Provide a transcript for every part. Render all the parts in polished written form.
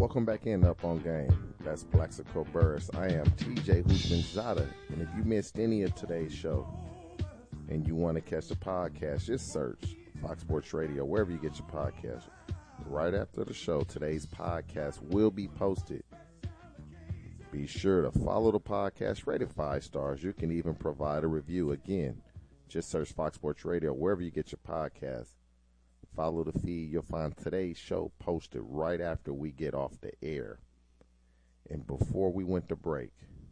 Welcome back in Up on Game. That's Plaxico Burris. I am TJ Husmanzada. And if you missed any of today's show and you want to catch the podcast, just search Fox Sports Radio, wherever you get your podcast. Right after the show, today's podcast will be posted. Be sure to follow the podcast, rate it 5 stars. You can even provide a review. Again, just search Fox Sports Radio, wherever you get your podcast. Follow the feed. You'll find today's show posted right after we get off the air. And before we went to break,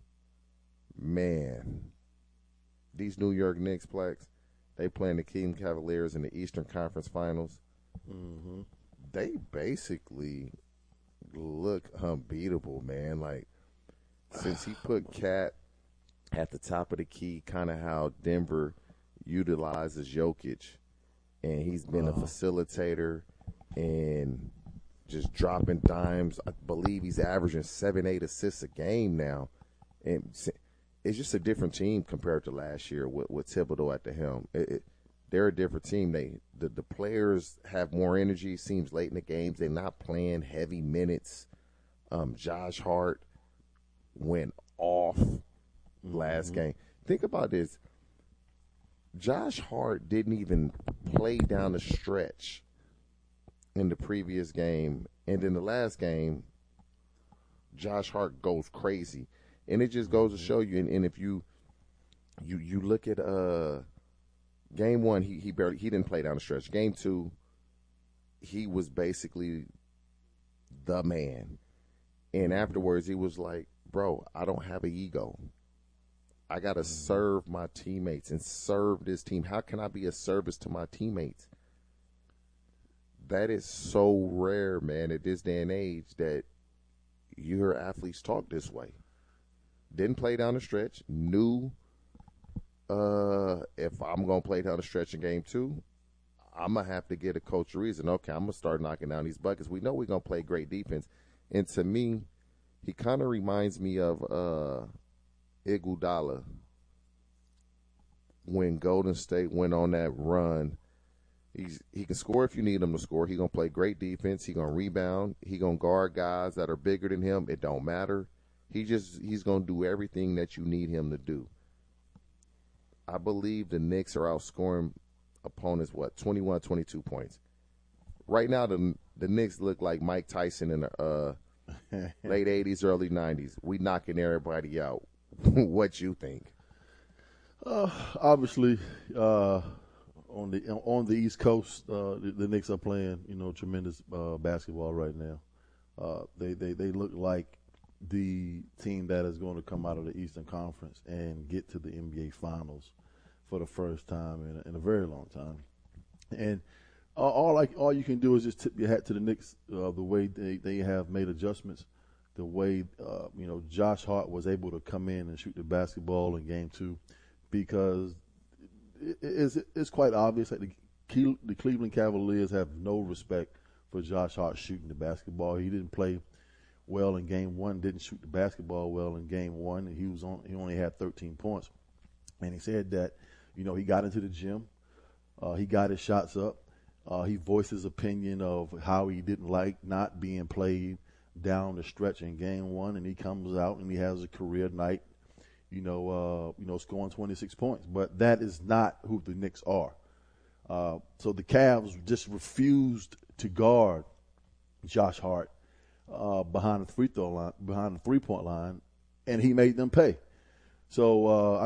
man, these New York Knicks, Plex, they playing the Cleveland Cavaliers in the Eastern Conference Finals. Mm-hmm. They basically look unbeatable, man. Like, since he put Cat at the top of the key, kind of how Denver utilizes Jokic, and he's been a facilitator and just dropping dimes. I believe he's averaging 7-8 assists a game now. And it's just a different team compared to last year with Thibodeau at the helm. They're a different team. The players have more energy. Seems late in the games. They're not playing heavy minutes. Josh Hart went off last game. Think about this. Josh Hart didn't even play down the stretch in the previous game. And in the last game, Josh Hart goes crazy. And it just goes to show you, and if you look at game one, he didn't play down the stretch. Game two, he was basically the man. And afterwards, he was like, bro, I don't have an ego. I got to serve my teammates and serve this team. How can I be a service to my teammates? That is so rare, man, at this day and age that you hear athletes talk this way. Didn't play down the stretch. Knew if I'm going to play down the stretch in game two, I'm going to have to get a coach a reason. Okay, I'm going to start knocking down these buckets. We know we're going to play great defense. And to me, he kind of reminds me of Iguodala when Golden State went on that run. He can score if you need him to score. He's going to play great defense. He's going to rebound. He's going to guard guys that are bigger than him. It don't matter. He's going to do everything that you need him to do. I believe the Knicks are outscoring opponents, 21, 22 points. Right now, the Knicks look like Mike Tyson in the late 80s, early 90s. We knocking everybody out. What you think? Obviously, on the East Coast, the Knicks are playing tremendous basketball right now. They look like the team that is going to come out of the Eastern Conference and get to the NBA Finals for the first time in a very long time. And all you can do is just tip your hat to the Knicks, the way they have made adjustments. The way, Josh Hart was able to come in and shoot the basketball in game two, because it's quite obvious that the Cleveland Cavaliers have no respect for Josh Hart shooting the basketball. He didn't play well in game one, didn't shoot the basketball well in game one. He only had 13 points. And he said that, he got into the gym. He got his shots up. He voiced his opinion of how he didn't like not being played down the stretch in game one, and he comes out and he has a career night, scoring 26 points. But that is not who the Knicks are. So the Cavs just refused to guard Josh Hart behind the 3-point line, and he made them pay. So